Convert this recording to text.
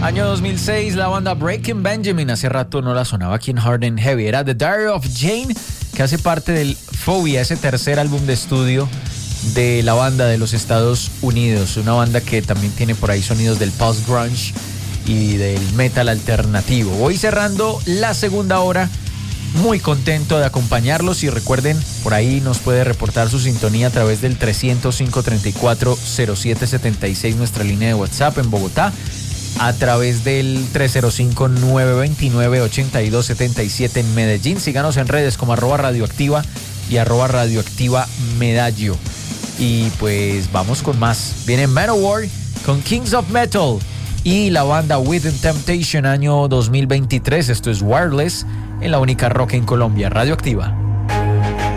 Año 2006, la banda Breaking Benjamin, hace rato no la sonaba aquí en Hard and Heavy, era The Diary of Jane, que hace parte del Phobia, ese tercer álbum de estudio de la banda de los Estados Unidos, una banda que también tiene por ahí sonidos del post-grunge y del metal alternativo. Voy cerrando la segunda hora, muy contento de acompañarlos y recuerden, por ahí nos puede reportar su sintonía a través del 305-34-0776, nuestra línea de WhatsApp en Bogotá, a través del 305-929-8277 en Medellín. Síganos en redes como @radioactiva y @radioactivamedallo. Y pues vamos con más. Viene Manowar con Kings of Metal y la banda Within Temptation año 2023. Esto es Wireless en la única rock en Colombia, Radioactiva.